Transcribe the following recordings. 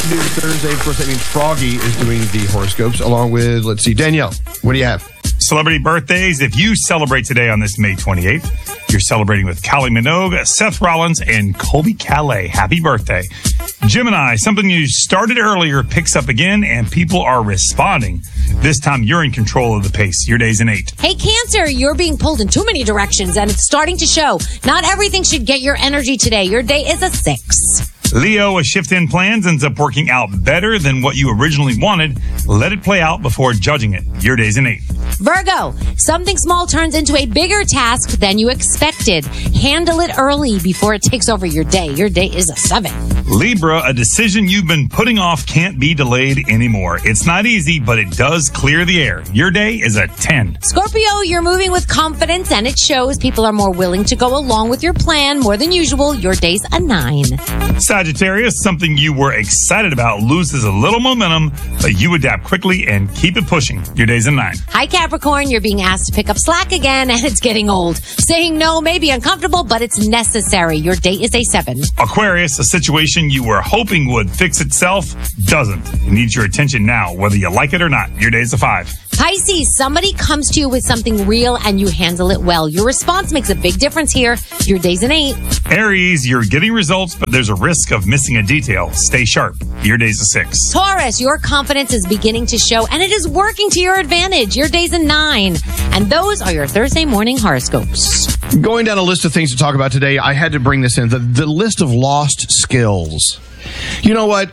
to do Thursday. Of course, that means Froggy is doing the horoscopes along with, let's see, Danielle. What do you have? Celebrity birthdays. If you celebrate today on this May 28th, you're celebrating with Kylie Minogue, Seth Rollins, and Colby Calais. Happy birthday. Gemini, something you started earlier picks up again, and people are responding. This time, you're in control of the pace. Your day's an 8. Hey, Cancer, you're being pulled in too many directions, and it's starting to show. Not everything should get your energy today. Your day is a 6. Leo, a shift in plans ends up working out better than what you originally wanted. Let it play out before judging it. Your day's an 8. Virgo, something small turns into a bigger task than you expected. Handle it early before it takes over your day. Your day is a 7. Libra, a decision you've been putting off can't be delayed anymore. It's not easy, but it does clear the air. Your day is a 10. Scorpio, you're moving with confidence, and it shows. People are more willing to go along with your plan more than usual. Your day's a 9. Sagittarius, something you were excited about loses a little momentum, but you adapt quickly and keep it pushing. Your day's a 9. Hi, Capricorn, you're being asked to pick up slack again, and it's getting old. Saying no may be uncomfortable, but it's necessary. Your day is a 7. Aquarius, a situation you were hoping would fix itself doesn't. It needs your attention now, whether you like it or not. Your day's a 5. Pisces, somebody comes to you with something real and you handle it well. Your response makes a big difference here. Your day's an 8. Aries, you're getting results, but there's a risk of missing a detail. Stay sharp. Your day's a 6. Taurus, your confidence is beginning to show and it is working to your advantage. Your day's a 9. And those are your Thursday morning horoscopes. Going down a list of things to talk about today, I had to bring this in. The list of lost skills. You know what?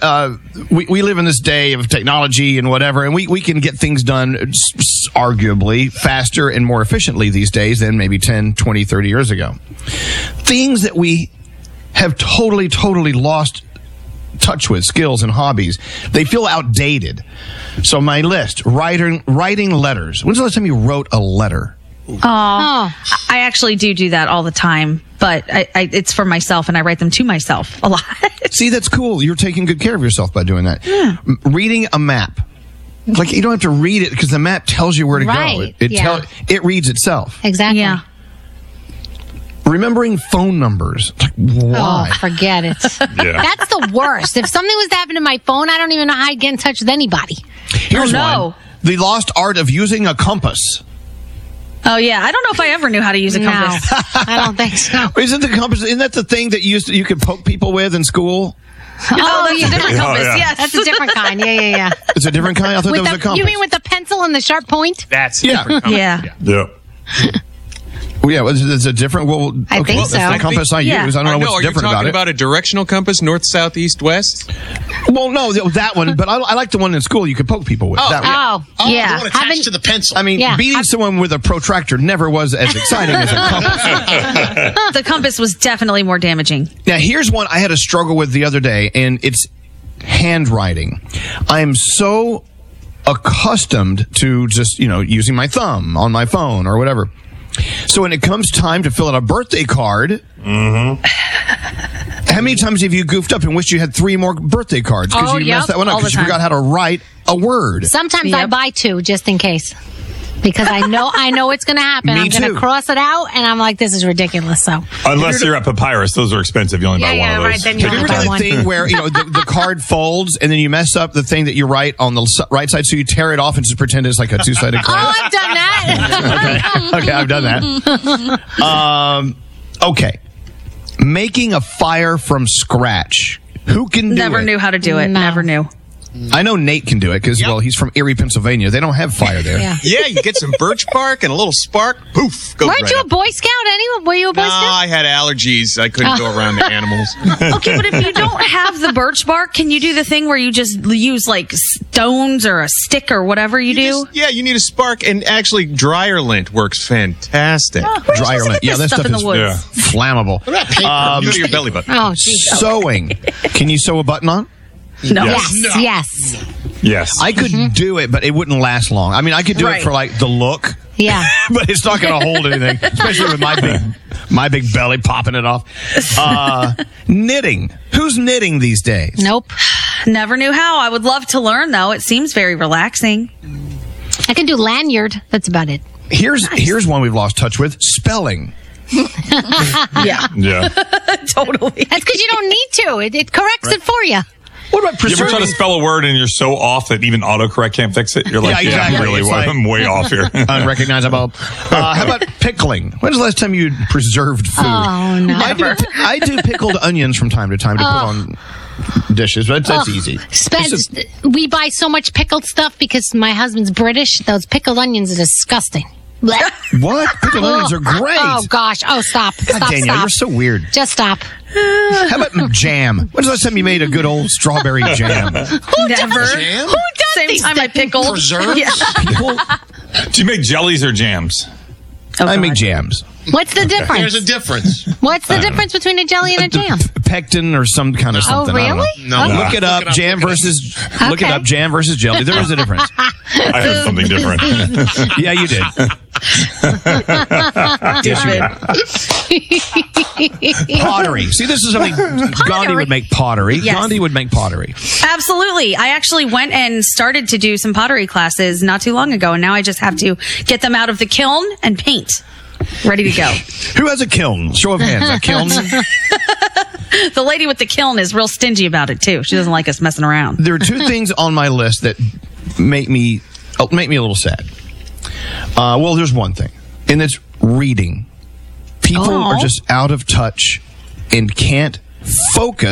We live in this day of technology and whatever, and we can get things done arguably faster and more efficiently these days than maybe 10, 20, 30 years ago. Things that we have totally lost touch with, skills and hobbies, they feel outdated. So my list, writing letters. When's the last time you wrote a letter? I actually do that all the time, but it's for myself, and I write them to myself a lot. See, that's cool. You're taking good care of yourself by doing that. Yeah. Reading a map. Like, you don't have to read it because the map tells you where to Right. go. It reads itself. Exactly. Yeah. Remembering phone numbers. Like, why? Oh, forget it. Yeah. That's the worst. If something was to happen to my phone, I don't even know how I'd get in touch with anybody. Here's no. one. The lost art of using a compass. Oh, yeah. I don't know if I ever knew how to use a compass. No, I don't think so. Isn't that the thing that you could poke people with in school? Oh, that's a different compass. yeah. Yes. That's a different kind. Yeah. It's a different kind? I thought that was a compass. You mean with the pencil and the sharp point? That's Yeah. Yeah. Yeah. Well, yeah, it's a different. Well, I okay, think that's so. the compass I Yeah. use. I don't know what's are you different talking about it. about a directional compass, north, south, east, west? Well, no, that one. But I like the one in school you could poke people with. That one. Oh, Yeah. The one attached to the pencil. I mean, Yeah. beating someone with a protractor never was as exciting as a compass. The compass was definitely more damaging. Now, here's one I had a struggle with the other day, and it's handwriting. I am so accustomed to just, using my thumb on my phone or whatever. So when it comes time to fill out a birthday card, how many times have you goofed up and wished you had 3 more birthday cards because you messed that one up all because the you forgot how to write a word? Sometimes I Yep. buy 2 just in case. Because I know it's going to happen. Me I'm going too. to cross it out, and I'm like, this is ridiculous. So Unless you're at Papyrus, those are expensive. You only buy one of those. right. Then you Have you have ever to buy done one. the thing where the card folds and then you mess up the thing that you write on the right side, so you tear it off and just pretend it's like a 2-sided coin? Oh, I've done that. Okay, I've done that. Okay, making a fire from scratch. Who can do Never it? knew how to do it. No. Never knew. I know Nate can do it because, well, he's from Erie, Pennsylvania. They don't have fire there. Yeah. Yeah, you get some birch bark and a little spark. Poof. Goes Weren't right you a up. Boy Scout anyway? Were you a Boy No, Scout? I had allergies. I couldn't go around the animals. Okay, but if you don't have the birch bark, can you do the thing where you just use like stones or a stick or whatever you do? Yeah, you need a spark, and actually, dryer lint works fantastic. Where'd you Dryer just lint. get Yeah, this that stuff in stuff the woods. is flammable. What about paper? Go to your belly button. Oh, geez. Sewing. Can you sew a button on? No. Yes. Yes. I could do it, but it wouldn't last long. I mean, I could do it Right. for like the look. Yeah. But it's not going to hold anything, especially with my big belly popping it off. Knitting. Who's knitting these days? Nope. Never knew how. I would love to learn, though. It seems very relaxing. I can do lanyard. That's about it. Here's one we've lost touch with: spelling. Yeah, Yeah. totally. That's because you don't need to. It corrects it for you. What about You ever try to preserving? spell a word and you're so off that even autocorrect can't fix it? You're like, Yeah, exactly. I'm really It's like- I'm way off here. Unrecognizable. How about pickling? When's the last time you preserved food? Oh, no. I do pickled onions from time to time to put on dishes, but that's easy. We buy so much pickled stuff because my husband's British. Those pickled onions are disgusting. Blech. What? Pickled onions are great. Oh gosh! Oh, stop! Stop! Danielle, Stop! you're so weird. Just stop. How about jam? When's the last time you made a good old strawberry jam? Never. Jam? Who does Same time I pickled. Preserves? Yeah. People, Do you make jellies or jams? Oh, I God. make jams. What's the There's difference? a difference. What's the difference between a jelly and a jam? Pectin or some kind of something. I don't know. really? No. Look it up. Jam versus. Look it Okay. up. Jam versus jelly. There is a difference. I heard something different. Yeah, you did. Yes, you did. Pottery. See, this is something Gandhi would make pottery. Yes. Gandhi would make pottery. Absolutely. I actually went and started to do some pottery classes not too long ago, and now I just have to get them out of the kiln and paint. Ready to go. Who has a kiln? Show of hands. A kiln. The lady with the kiln is real stingy about it, too. She doesn't like us messing around. There are two things on my list that make me a little sad. Well, there's one thing, and it's reading. People are just out of touch and can't focus